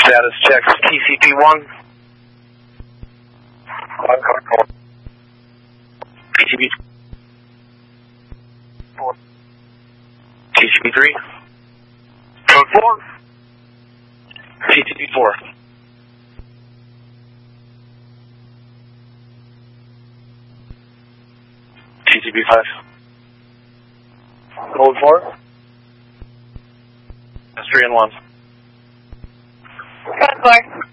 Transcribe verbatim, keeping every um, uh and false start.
Status checks T C P one. T C P four. T C P three. Code four. T C P four. T C P five. Code four. That's three and one. Code four.